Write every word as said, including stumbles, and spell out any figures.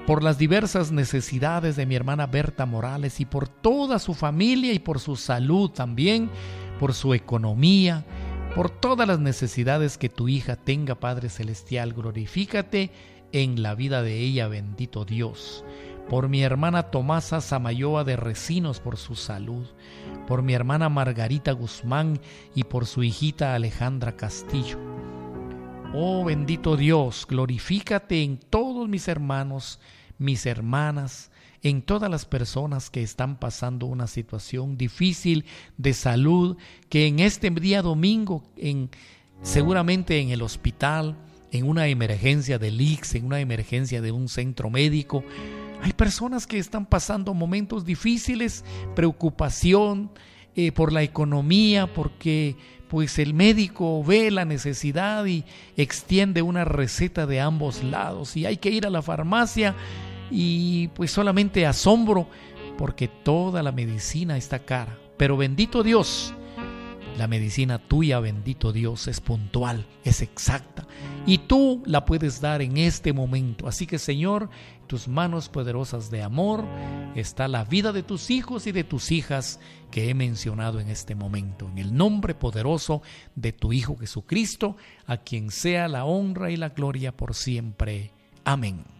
por las diversas necesidades de mi hermana Berta Morales y por toda su familia y por su salud también, por su economía, por todas las necesidades que tu hija tenga, Padre Celestial. Glorifícate en la vida de ella, bendito Dios. Por mi hermana Tomasa Samayoa de Recinos, por su salud. Por mi hermana Margarita Guzmán y por su hijita Alejandra Castillo. Oh bendito Dios, glorifícate en todos mis hermanos, mis hermanas, en todas las personas que están pasando una situación difícil de salud, que en este día domingo, en, seguramente en el hospital, en una emergencia del I C S, en una emergencia de un centro médico, hay personas que están pasando momentos difíciles, preocupación eh, por la economía, porque pues el médico ve la necesidad y extiende una receta de ambos lados y hay que ir a la farmacia y pues solamente asombro porque toda la medicina está cara. Pero bendito Dios, la medicina tuya, bendito Dios, es puntual, es exacta y tú la puedes dar en este momento. Así que Señor, tus manos poderosas de amor está la vida de tus hijos y de tus hijas que he mencionado en este momento. En el nombre poderoso de tu Hijo Jesucristo, a quien sea la honra y la gloria por siempre. Amén.